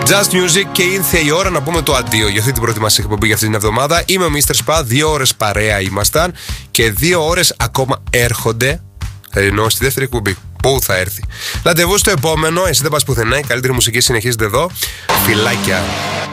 Just Music και ήρθε η ώρα να πούμε το αντίο για αυτή την πρώτη μας εκπομπή για αυτή την εβδομάδα. Είμαι ο Mr. Spa, 2 ώρες παρέα ήμασταν και 2 ώρες ακόμα έρχονται. Ενώ στη δεύτερη εκπομπή. Πού θα έρθει. Ραντεβού στο επόμενο. Εσύ δεν πας πουθενά. Η καλύτερη μουσική συνεχίζεται εδώ. Φιλάκια.